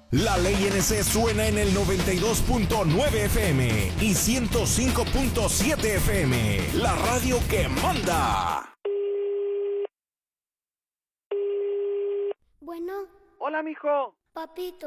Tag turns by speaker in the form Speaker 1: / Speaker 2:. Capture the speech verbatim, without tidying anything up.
Speaker 1: La Ley N C suena en el noventa y dos punto nueve F M y ciento cinco punto siete F M. La radio que manda.
Speaker 2: Bueno.
Speaker 3: Hola, mijo.
Speaker 2: Papito,